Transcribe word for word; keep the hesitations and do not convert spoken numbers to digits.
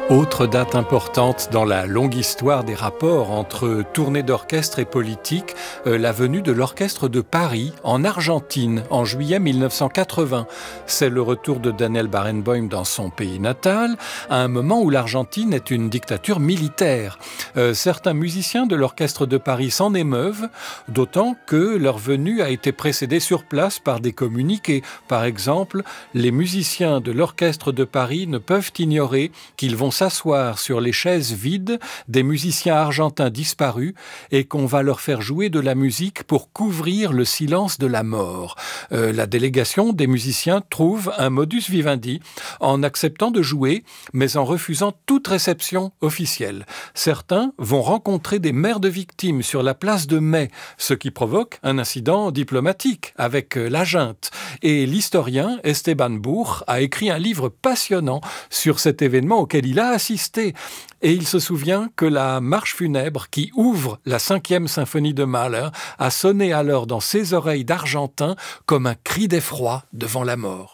Autre date importante dans la longue histoire des rapports entre tournée d'orchestre et politique, euh, la venue de l'Orchestre de Paris en Argentine en juillet mille neuf cent quatre-vingts. C'est le retour de Daniel Barenboim dans son pays natal, à un moment où l'Argentine est une dictature militaire. Euh, certains musiciens de l'Orchestre de Paris s'en émeuvent, d'autant que leur venue a été précédée sur place par des communiqués. Par exemple, les musiciens de l'Orchestre de Paris ne peuvent ignorer qu'ils vont s'asseoir sur les chaises vides des musiciens argentins disparus et qu'on va leur faire jouer de la musique pour couvrir le silence de la mort. Euh, la délégation des musiciens trouve un modus vivendi en acceptant de jouer, mais en refusant toute réception officielle. Certains vont rencontrer des mères de victimes sur la place de Mai, ce qui provoque un incident diplomatique avec la junte. Et l'historien Esteban Buch a écrit un livre passionnant sur cet événement auquel il a assisté. Et il se souvient que la marche funèbre qui ouvre la cinquième symphonie de Mahler a sonné alors dans ses oreilles d'Argentin comme un cri d'effroi devant la mort.